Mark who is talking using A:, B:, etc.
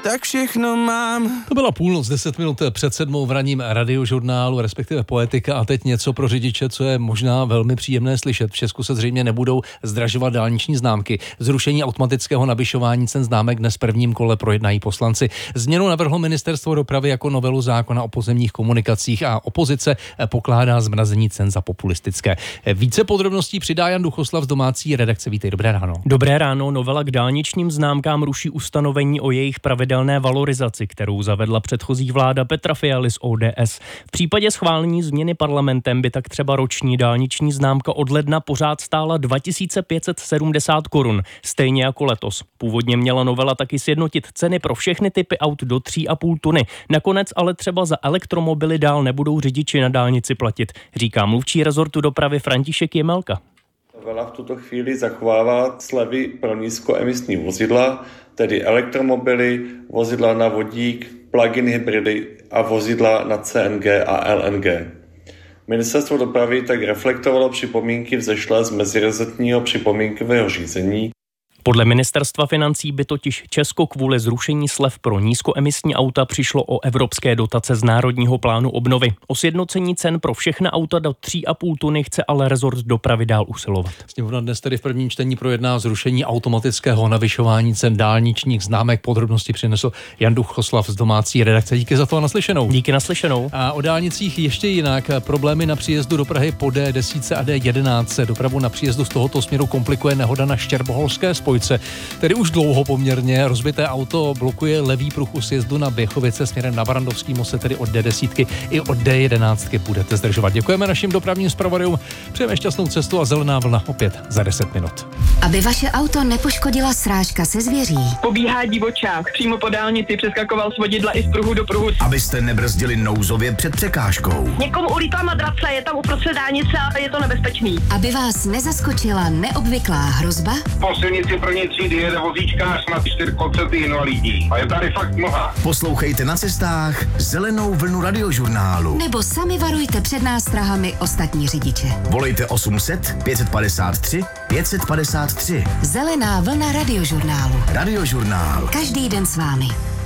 A: tak všechno mám.
B: To byla půlnoc, 10 minut před 7 v ranním radiožurnálu, respektive Poetika, a teď něco pro řidiče, co je možná velmi příjemné slyšet. V Česku se zřejmě nebudou zdražovat dálniční známky. Zrušení automatického navyšování cen známek dnes v prvním kole projednají poslanci. Změnu navrhlo Ministerstvo dopravy jako novelu zákona o pozemních komunikacích a opozice pokládá zmrazení cen za populistické. Více podrobností přidá Jan Duchoslav z domácí redakce. Vítej, dobré ráno.
C: Dobré ráno. Novela k dálničním známkám ruší ustanovení o jejich pravidelné valorizaci, kterou zavedla předchozí vláda Petra Fialy z ODS. V případě schválení změny parlamentem by tak třeba roční dálniční známka od ledna pořád stála 2570 korun, stejně jako letos. Původně měla novela taky sjednotit ceny pro všechny typy aut do 3,5 tuny. Nakonec ale třeba za elektromobily dál nebudou řidiči na dálnici platit, říká mluvčí rezortu dopravy František Jemelka.
D: Novela v tuto chvíli zachovává slevy pro nízkoemisní vozidla, tedy elektromobily, vozidla na vodík, plug-in hybridy a vozidla na CNG a LNG. Ministerstvo dopravy tak reflektovalo připomínky vzešlé z mezirezortního připomínkového řízení.
C: Podle ministerstva financí by totiž Česko kvůli zrušení slev pro nízkoemisní auta přišlo o evropské dotace z Národního plánu obnovy. O sjednocení cen pro všechna auta do 3,5 tuny chce ale rezort dopravy dál usilovat.
B: Sněmovna dnes tedy v prvním čtení projedná zrušení automatického navyšování cen dálničních známek. Podrobnosti přinesl Jan Duchoslav z domácí redakce. Díky za to a naslyšenou.
C: Díky, naslyšenou.
B: A o dálnicích ještě jinak. Problémy na příjezdu do Prahy po D10 a D11. Dopravu na příjezdu z tohoto směru komplikuje nehoda na Štěrboholské spojce. Tedy už dlouho poměrně. Rozbité auto blokuje levý pruh u sjezdu na Běchovice směrem na Barandovský most, tedy od D10 i od D11 budete zdržovat. Děkujeme našim dopravním zpravodajům. Přejeme šťastnou cestu a zelená vlna opět za 10 minut.
E: Aby vaše auto nepoškodila srážka se zvěří.
F: Pobíhá divočák, přímo po dálnici přeskakoval z vodidla i z pruhu do pruhu.
G: Abyste nebrzdili nouzově před překážkou.
F: Někomu ulítla madrace, je tam uprostřed dálnice a je to nebezpečný.
E: Aby vás nezaskočila neobvyklá hrozba.
H: Po silnici první třídy jede vozíčkář na 4 invalidní. A je tady fakt mnoha.
G: Poslouchejte na cestách zelenou vlnu radiožurnálu.
E: Nebo sami varujte před nástrahami ostatní řidiče.
G: Volejte 800 553 553.
E: Zelená vlna radiožurnálu.
G: Radiožurnál.
E: Každý den s vámi.